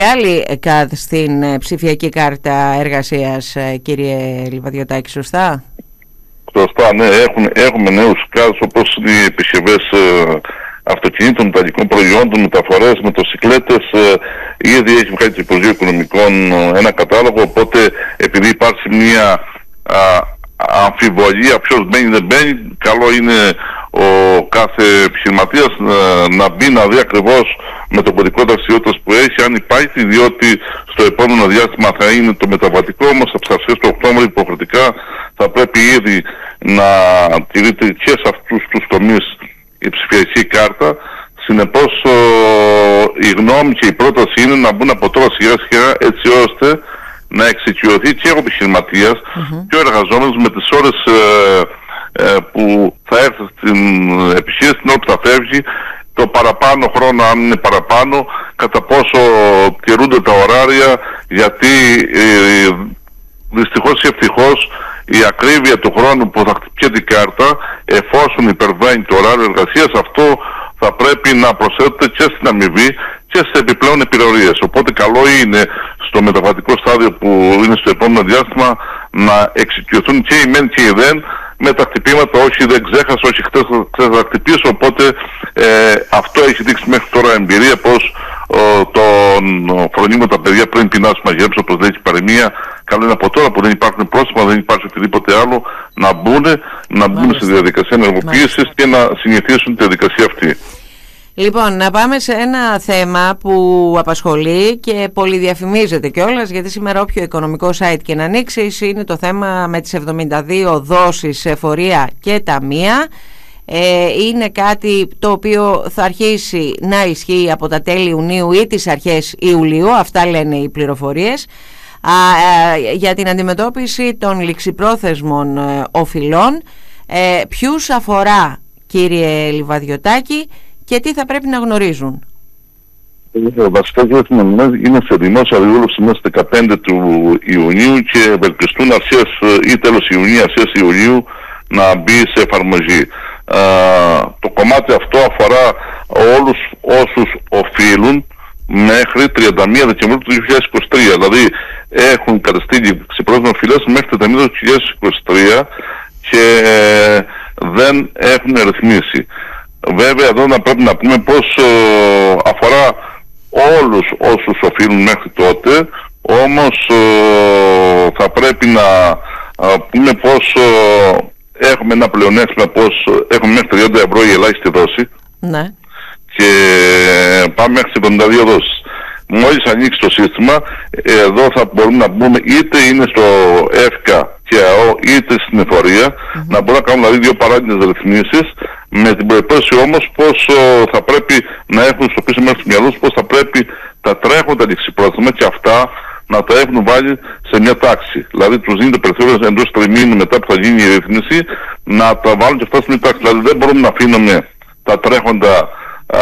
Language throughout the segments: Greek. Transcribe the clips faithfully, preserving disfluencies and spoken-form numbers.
άλλη ΚΑΔ στην ψηφιακή κάρτα εργασίας, κύριε Λιβαδιωτάκη, σωστά? Σωστά, ναι. Έχουμε, έχουμε νέους ΚΑΔ όπως οι επισκευές ε, αυτοκινήτων, μεταλλικών προϊόντων, μεταφορές, μοτοσυκλέτες. Ε, ήδη έχει βγάλει το Υπουργείο Οικονομικών ε, ένα κατάλογο, οπότε επειδή υπάρχει μια α, αμφιβολία ποιος μπαίνει δεν μπαίνει, καλό είναι ο κάθε επιχειρηματίας ε, να μπει να δει ακριβώς με το κωδικό δραστηριότητας που έχει αν υπάρχει, διότι στο επόμενο διάστημα θα είναι το μεταβατικό, όμως από τις αρχές του Οκτώβρη υποχρεωτικά θα πρέπει ήδη να τηρείται και σε αυτούς τους τομείς η ψηφιακή κάρτα. Συνεπώς η γνώμη και η πρόταση είναι να μπουν από τώρα σιγά σιγά, έτσι ώστε να εξοικειωθεί και ο επιχειρηματίας mm-hmm. και ο εργαζόμενος με τις ώρες ε, ε, που θα έρθει στην επιχείρηση, την ώρα που θα φεύγει, το παραπάνω χρόνο, αν είναι παραπάνω, κατά πόσο τηρούνται τα ωράρια, γιατί ε, δυστυχώς ή ευτυχώς η ακρίβεια του χρόνου που θα χτυπιέται η κάρτα, εφόσον υπερβαίνει το ωράριο εργασίας, αυτό θα πρέπει να προσθέτεται και στην αμοιβή και σε επιπλέον επιρροίες. Οπότε καλό είναι στο μεταβατικό στάδιο που είναι στο επόμενο διάστημα να εξοικειωθούν και οι μεν και οι δεν με τα χτυπήματα, όχι δεν ξέχασα, όχι χτες θα χτυπήσω. Οπότε ε, αυτό έχει δείξει μέχρι τώρα εμπειρία πως τον φρονίμουν τα παιδιά πριν πεινάσουν μαγειρέψουν, όπως λέει και η παροιμία. Καλό είναι από τώρα που δεν υπάρχουν πρόσωπα, δεν υπάρχει οτιδήποτε άλλο, να μπουν, να μπουν στη διαδικασία ενεργοποίησης και να συνηθίσουν τη διαδικασία αυτή. Λοιπόν, να πάμε σε ένα θέμα που απασχολεί και πολυδιαφημίζεται κιόλας, γιατί σήμερα όποιο οικονομικό site και να ανοίξεις είναι το θέμα με τις εβδομήντα δύο δόσεις σε φορεία και ταμεία. Ε, είναι κάτι το οποίο θα αρχίσει να ισχύει από τα τέλη Ιουνίου ή τις αρχές Ιουλίου, αυτά λένε οι πληροφορίες, α, α, για την αντιμετώπιση των ληξιπρόθεσμων ε, οφειλών. Ε, ποιους αφορά, κύριε Λιβαδιωτάκη, και τι θα πρέπει να γνωρίζουν? Βασικά και είναι σε δημόσια διαβούλευση μέσα στις δεκαπέντε του Ιουνίου και ευελπιστούν αρχές ή τέλος Ιουνίου, αρχές Ιουλίου να μπει σε εφαρμογή. Uh, το κομμάτι αυτό αφορά όλους όσους οφείλουν μέχρι τριάντα μία Δεκεμβρίου του δύο χιλιάδες είκοσι τρία, δηλαδή έχουν καταστήλει ξεπρόθεσμες οφειλές μέχρι τριάντα μία του δύο χιλιάδες είκοσι τρία και δεν έχουν ρυθμίσει. Βέβαια εδώ να πρέπει να πούμε πως uh, αφορά όλους όσους οφείλουν μέχρι τότε, όμως uh, θα πρέπει να uh, πούμε πως uh, έχουμε ένα πλεονέκτημα πως έχουμε μέχρι τριάντα ευρώ η ελάχιστη δόση ναι. και πάμε μέχρι εβδομήντα δύο δόσεις. Μόλις ανοίξει το σύστημα, εδώ θα μπορούμε να μπούμε είτε είναι στο ΕΦΚΑ και ΑΟ είτε στην εφορία, mm-hmm. να μπορούμε να κάνουμε δηλαδή δύο παράλληλες ρυθμίσεις, με την προϋπόθεση όμως πως ο, θα πρέπει να έχουν στο πίσω μέρος του μυαλούς πως θα πρέπει τα τρέχοντα ληξιπρόθεσμα και αυτά να τα έχουν βάλει σε μια τάξη. Δηλαδή τους δίνει το περιθώριο εντός τριμήνου μετά που θα γίνει η ρύθμιση να τα βάλουν και αυτά σε μια τάξη. Δηλαδή δεν μπορούμε να αφήνουμε τα τρέχοντα α,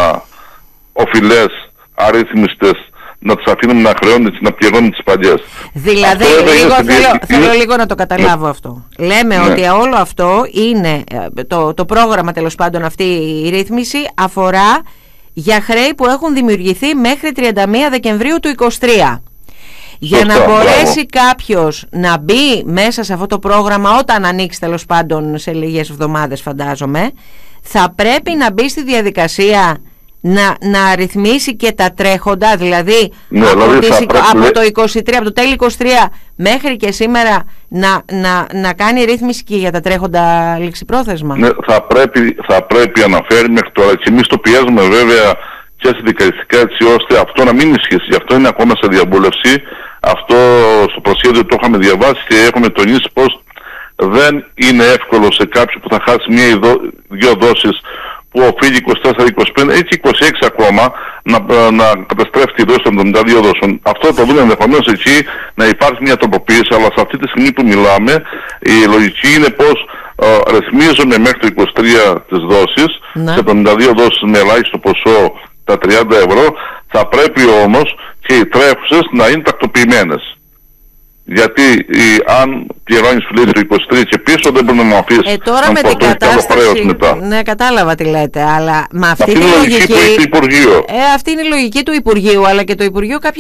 οφειλές αρρύθμιστες να τις αφήνουμε να χρεώνουν και να πληρώνουν τις παλιές. Δηλαδή, λίγο, θέλω, θέλω, θέλω λίγο να το καταλάβω ναι. αυτό. Λέμε ναι. ότι όλο αυτό είναι, το, το πρόγραμμα τέλος πάντων, αυτή η ρύθμιση αφορά για χρέη που έχουν δημιουργηθεί μέχρι τριάντα μία Δεκεμβρίου του είκοσι τρία. Για Σωστά, να μπορέσει μπράβο. κάποιος να μπει μέσα σε αυτό το πρόγραμμα όταν ανοίξει τέλος πάντων σε λίγες εβδομάδες φαντάζομαι, θα πρέπει να μπει στη διαδικασία να, να ρυθμίσει και τα τρέχοντα, δηλαδή, ναι, από, δηλαδή τις, πρέπει, από το είκοσι τρία, από το τέλη είκοσι τρία μέχρι και σήμερα να, να, να κάνει ρύθμιση και για τα τρέχοντα ληξιπρόθεσμα. Ναι, θα πρέπει, θα πρέπει αναφέρει μέχρι τώρα και εμείς το πιέζουμε βέβαια και συνδικαλιστικά έτσι ώστε αυτό να μην ισχύσει. Γι' αυτό είναι ακόμα σε διαβούλευση. Αυτό στο προσχέδιο το είχαμε διαβάσει και έχουμε τονίσει πως δεν είναι εύκολο σε κάποιον που θα χάσει μία ή δύο δόσεις που οφείλει είκοσι τέσσερα είκοσι πέντε ή είκοσι έξι ακόμα να, να καταστρέφει τη δόση των εβδομήντα δύο δόσεων. Αυτό το δούμε ενδεχομένως εκεί να υπάρχει μια τροποποίηση, αλλά σε αυτή τη στιγμή που μιλάμε η λογική είναι πως uh, ρυθμίζουμε μέχρι το είκοσι τρία τις δόσεις, ναι. σε εβδομήντα δύο δόσεις με ελάχιστο ποσό τα τριάντα ευρώ, θα πρέπει όμως και οι τρέχουσες να είναι τακτοποιημένες. Γιατί η, αν πληρώνεις λέει το είκοσι τρία και πίσω δεν μπορεί να μου αφήσεις. Ε, τώρα με την κατάσταση, ναι, κατάλαβα τι λέτε, αλλά με αυτή, αυτή τη λογική, λογική που έχει το Υπουργείο. Ε, αυτή είναι η λογική του Υπουργείου, αλλά και το Υπουργείο κάποια